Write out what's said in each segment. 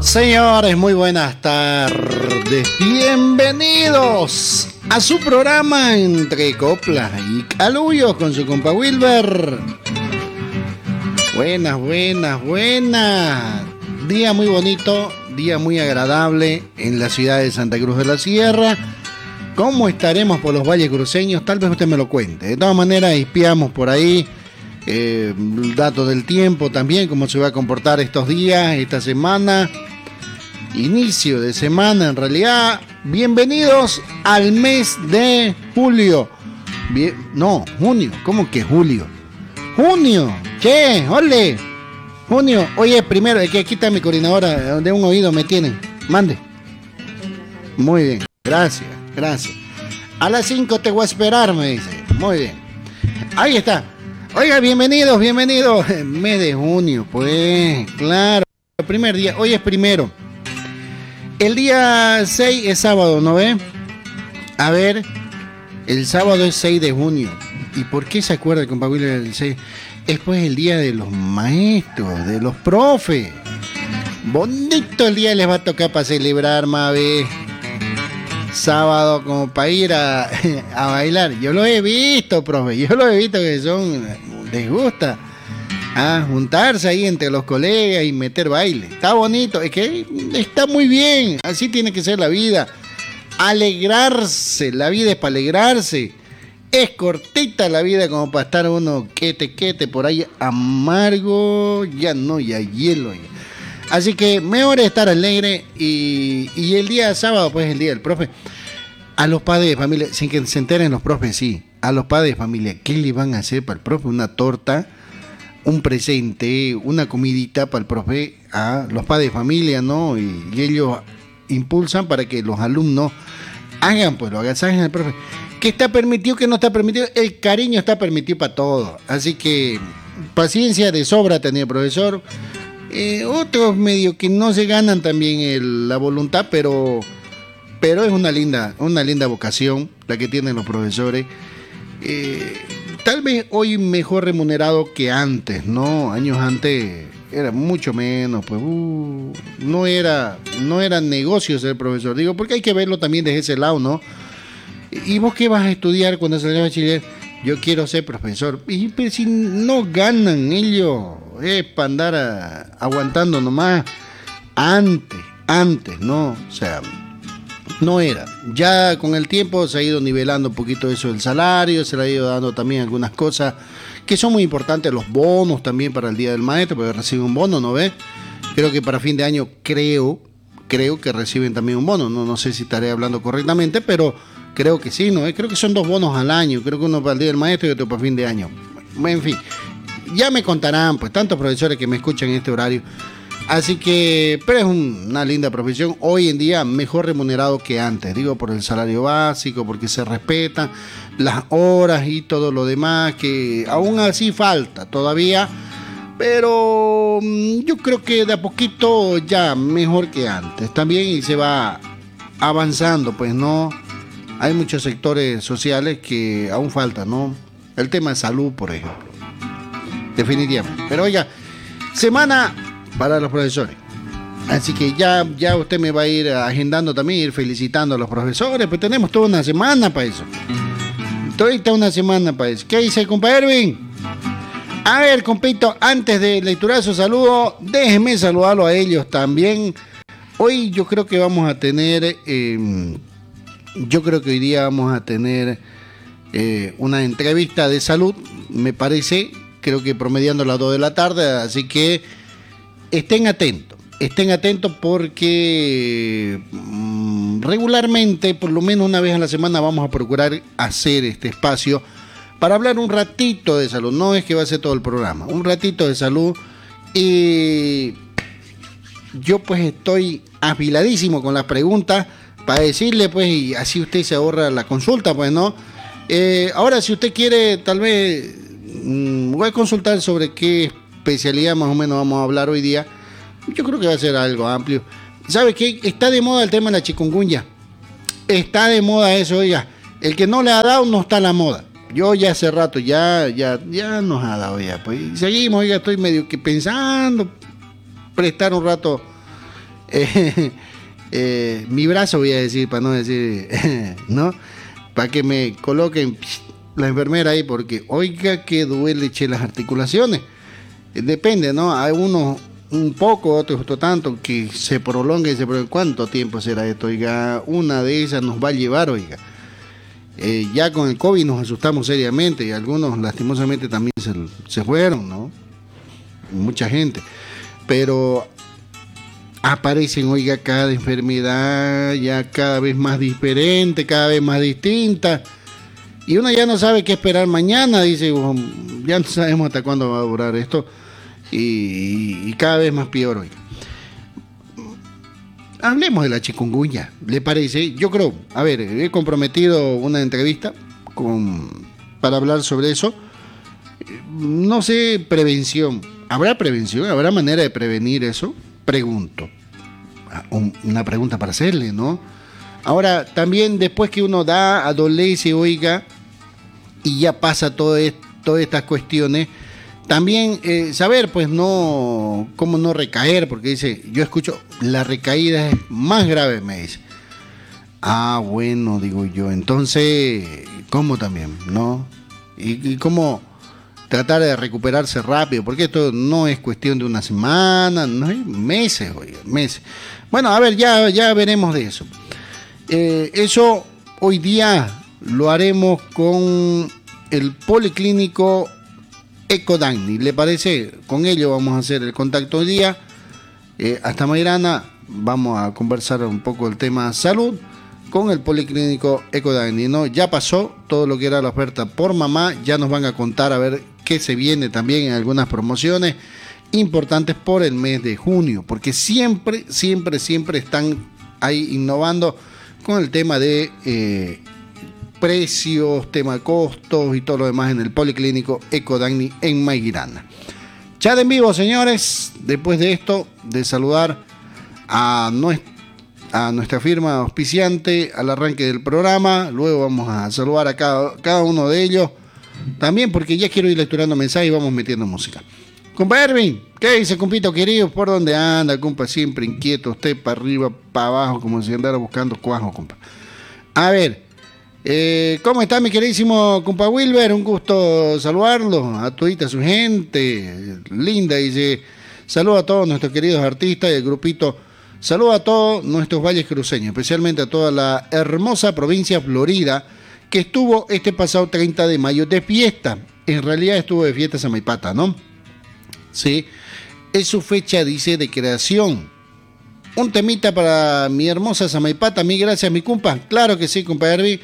Señores, muy buenas tardes. Bienvenidos a su programa Entre Coplas y Calullos con su compa Wilber. Buenas. Día muy bonito, día muy agradable en la ciudad de Santa Cruz de la Sierra. ¿Cómo estaremos por los valles cruceños? Tal vez usted me lo cuente. De todas maneras, espiamos por ahí datos del tiempo también, cómo se va a comportar estos días, esta semana. Inicio de semana, en realidad. Bienvenidos al mes de julio. Junio. ¿Cómo que julio? Junio. Che, ole. Junio. Oye, primero, es que aquí está mi coordinadora, de un oído me tienen. Mande. Muy bien. Gracias. A las 5 te voy a esperar, me dice. Muy bien. Ahí está. Oiga, bienvenidos. Mes de junio, pues, claro. El primer día. Hoy es primero. El día 6 es sábado, ¿no ve? A ver, el sábado es 6 de junio. ¿Y por qué se acuerda, compa William, del 6? Es pues el día de los maestros, de los profes. Bonito el día les va a tocar para celebrar, Mabe. Sábado como para ir a bailar. Yo lo he visto, profe. Que les gusta juntarse ahí entre los colegas y meter baile. Está bonito, es que está muy bien. Así tiene que ser la vida. Alegrarse, la vida es para alegrarse. Es cortita la vida como para estar uno quete por ahí amargo. Ya hielo. Así que mejor estar alegre. Y el día sábado, pues el día del profe. A los padres de familia, sin que se enteren los profes, sí. A los padres de familia, ¿qué le van a hacer para el profe? Una torta, un presente, una comidita para el profe, a los padres de familia, ¿no? Y ellos impulsan para que los alumnos hagan, pues, lo agasajen al profe. ¿Qué está permitido, qué no está permitido? El cariño está permitido para todo. Así que paciencia de sobra ha tenido el profesor. Otros medio que no se ganan también la voluntad, pero es una linda vocación la que tienen los profesores. Tal vez hoy mejor remunerado que antes, ¿no? Años antes era mucho menos, pues no era negocio ser profesor. Digo, porque hay que verlo también desde ese lado, ¿no? ¿Y vos qué vas a estudiar cuando salgas de bachiller? Yo quiero ser profesor. Pero si no ganan ellos, es para andar aguantando nomás. Antes, ¿no? O sea, no era. Ya con el tiempo se ha ido nivelando un poquito eso del salario, se le ha ido dando también algunas cosas que son muy importantes, los bonos también para el Día del Maestro, porque recibe un bono, ¿no ves? Creo que para fin de año creo que reciben también un bono, no sé si estaré hablando correctamente, pero creo que sí, ¿no? Creo que son 2 bonos al año, creo que uno para el Día del Maestro y otro para fin de año. En fin, ya me contarán, pues, tantos profesores que me escuchan en este horario. Así que, pero es una linda profesión, hoy en día mejor remunerado que antes, digo, por el salario básico, porque se respetan las horas y todo lo demás, que aún así falta todavía, pero yo creo que de a poquito ya mejor que antes también, y se va avanzando, pues, ¿no? Hay muchos sectores sociales que aún faltan, ¿no? El tema de salud, por ejemplo, definitivamente. Pero oiga, semana para los profesores. Así que ya usted me va a ir agendando también, ir felicitando a los profesores, pues tenemos toda una semana para eso. ¿Qué dice el compa Erwin? A ver, compito, antes de lecturar su saludo, déjeme saludarlo a ellos también. Hoy yo creo que vamos a tener, hoy día vamos a tener una entrevista de salud, me parece, creo que promediando las 2 de la tarde, así que estén atentos porque regularmente, por lo menos una vez a la semana, vamos a procurar hacer este espacio para hablar un ratito de salud. No es que va a ser todo el programa, un ratito de salud. Y yo pues estoy afiladísimo con las preguntas para decirle, pues, y así usted se ahorra la consulta, pues, ¿no? Ahora, si usted quiere, tal vez voy a consultar sobre qué especialidad más o menos vamos a hablar hoy día. Yo creo que va a ser algo amplio. ¿Sabe qué? Está de moda el tema de la chikungunya. Está de moda eso, oiga. El que no le ha dado no está a la moda. Yo ya hace rato ya nos ha dado ya. Pues seguimos, oiga, estoy medio que pensando prestar un rato Mi brazo voy a decir, para no decir, ¿no? Para que me coloquen la enfermera ahí, porque oiga que duele, che, las articulaciones. Depende, ¿no? Hay unos un poco, otros otro tanto, que se prolonga y se prolonga. ¿Cuánto tiempo será esto? Oiga, una de esas nos va a llevar, oiga. Ya con el COVID nos asustamos seriamente y algunos lastimosamente también se fueron, ¿no? Mucha gente. Pero aparecen, oiga, cada enfermedad ya cada vez más diferente, cada vez más distinta. Y uno ya no sabe qué esperar mañana, dice, ya no sabemos hasta cuándo va a durar esto. Y cada vez más peor, oiga. Hablemos de la chikungunya, ¿le parece? Yo creo, a ver, he comprometido una entrevista para hablar sobre eso. No sé, prevención. ¿Habrá prevención? ¿Habrá manera de prevenir eso? Pregunto. Una pregunta para hacerle, ¿no? Ahora, también después que uno adolece, oiga, y ya pasa todas estas cuestiones, también saber, pues, cómo no recaer, porque dice, yo escucho, la recaída es más grave, me dice. Ah, bueno, digo yo, entonces, ¿cómo también, no? Y cómo tratar de recuperarse rápido, porque esto no es cuestión de una semana, no es meses, oiga, meses. Bueno, a ver, ya veremos de eso. Eso hoy día lo haremos con el Policlínico Ecodagni, ¿le parece? Con ello vamos a hacer el contacto hoy día. Hasta mañana vamos a conversar un poco el tema salud con el Policlínico Ecodagni, ¿no? Ya pasó todo lo que era la oferta por mamá, ya nos van a contar a ver qué se viene también en algunas promociones importantes por el mes de junio, porque siempre están ahí innovando con el tema de precios, tema de costos y todo lo demás en el Policlínico Ecodagni en Mairana. Chat en vivo, señores, después de esto, de saludar a nuestra firma auspiciante al arranque del programa, luego vamos a saludar a cada uno de ellos, también porque ya quiero ir lecturando mensajes y vamos metiendo música. Compa Erwin, ¿qué dice, compito querido? ¿Por dónde anda, compa? Siempre inquieto, usted para arriba, para abajo, como si andara buscando cuajo, compa. A ver, ¿cómo está mi queridísimo compa Wilber? Un gusto saludarlo, a todita su gente linda, dice, saludo a todos nuestros queridos artistas y el grupito, saludo a todos nuestros valles cruceños, especialmente a toda la hermosa provincia Florida, que estuvo este pasado 30 de mayo de fiesta, en realidad estuvo de fiesta Samaipata, ¿no? Sí, es su fecha, dice, de creación. Un temita para mi hermosa Samaipata, mil gracias, mi compa. Claro que sí, compa Herbie.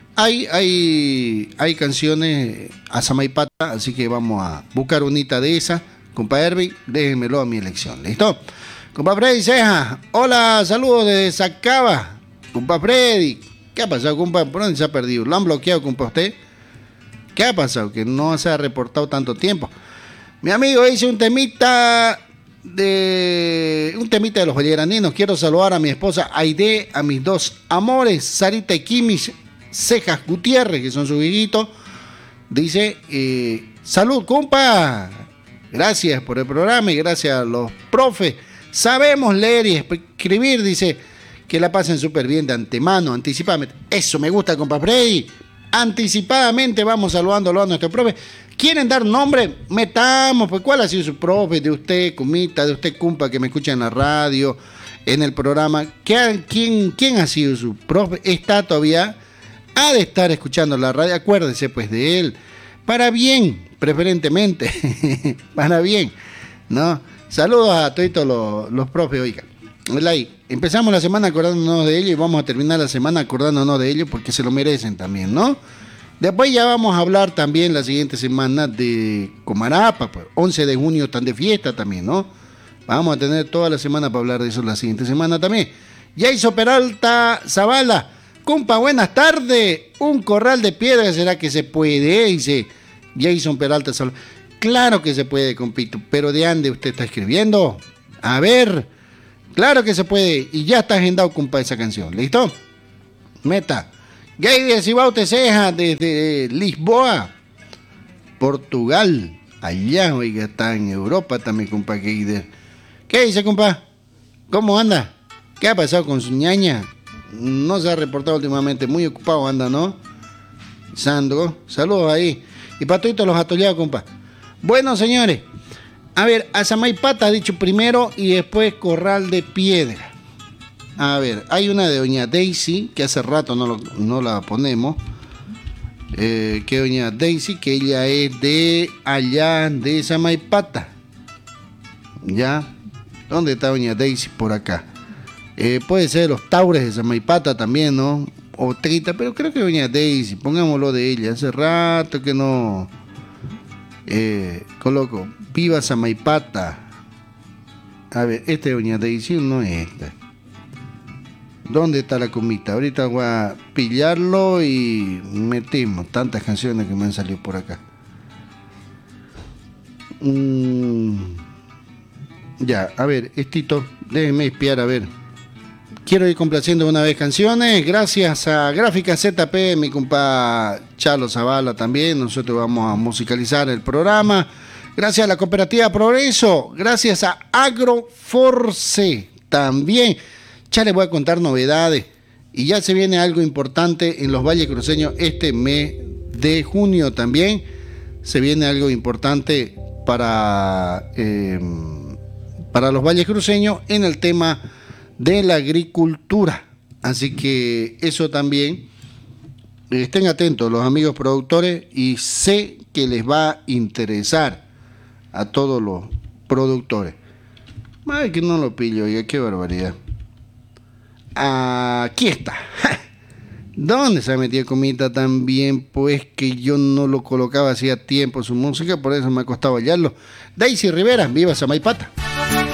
Hay canciones a Samaipata, así que vamos a buscar unita de esas. Compa Herbie, déjenmelo a mi elección, ¿listo? Compa Freddy Ceja, hola, saludos desde Sacaba. Compa Freddy, ¿qué ha pasado, compa? ¿Por dónde se ha perdido? ¿Lo han bloqueado, compa, usted? ¿Qué ha pasado? Que no se ha reportado tanto tiempo. Mi amigo dice un temita de los valleraninos. Quiero saludar a mi esposa Aide, a mis dos amores, Sarita y Kimi Cejas Gutiérrez, que son sus hijitos. Dice, salud, compa. Gracias por el programa y gracias a los profes. Sabemos leer y escribir, dice, que la pasen súper bien de antemano, anticipadamente. Eso me gusta, compa Freddy. Anticipadamente vamos saludándolo a nuestro profe. ¿Quieren dar nombre? Metamos, pues, ¿cuál ha sido su profe? De usted, Cumita, de usted, compa, que me escucha en la radio, en el programa. ¿Quién ha sido su profe? ¿Está todavía? Ha de estar escuchando la radio. Acuérdese, pues, de él. Para bien, preferentemente. Para bien, ¿no? Saludos a todos los profes, oiga. Empezamos la semana acordándonos de ellos y vamos a terminar la semana acordándonos de ellos porque se lo merecen también, ¿no? Después ya vamos a hablar también la siguiente semana de Comarapa, pues 11 de junio están de fiesta también, ¿no? Vamos a tener toda la semana para hablar de eso la siguiente semana también. Jason Peralta Zavala, compa, buenas tardes. Un corral de piedra, ¿será que se puede? Dice Jason Peralta Zavala. Claro que se puede, compito, pero ¿de dónde usted está escribiendo? A ver, claro que se puede y ya está agendado, compa, esa canción, ¿listo? Meta. Gay Cibaute Ceja desde Lisboa, Portugal. Allá, oiga, está en Europa también, compa Geider. ¿Qué dice, compa? ¿Cómo anda? ¿Qué ha pasado con su ñaña? No se ha reportado últimamente, muy ocupado anda, ¿no? Sandro, saludos ahí. Y para todos los atollados, compa. Bueno, señores, a ver, Azamaipata ha dicho primero y después Corral de Piedra. A ver, hay una de doña Daisy, que hace rato no la ponemos. Que doña Daisy, que ella es de allá, de Azamaipata. ¿Ya? ¿Dónde está doña Daisy? Por acá. Puede ser los Taures de Azamaipata también, ¿no? O Trita, pero creo que doña Daisy, pongámoslo de ella. Hace rato que no coloco. Viva Azamaipata. A ver, este de doña Daisy no es esta. ¿Dónde está la comita? Ahorita voy a pillarlo y metemos tantas canciones que me han salido por acá. Ya, a ver, Estito, déjenme espiar, a ver. Quiero ir complaciendo una vez canciones. Gracias a Gráfica ZP, mi compa Chalo Zavala también. Nosotros vamos a musicalizar el programa. Gracias a la Cooperativa Progreso. Gracias a Agroforce también. Ya les voy a contar novedades. Y ya se viene algo importante en los Valles Cruceños este mes de junio también. Se viene algo importante para los Valles Cruceños en el tema de la agricultura. Así que eso también, estén atentos los amigos productores, y sé que les va a interesar a todos los productores. Ay, que no lo pillo, oiga, qué barbaridad. Aquí está. ¿Dónde se ha metido comita también? Pues que yo no lo colocaba hacía tiempo su música, por eso me ha costado hallarlo. Daisy Rivera, viva Azamaipata.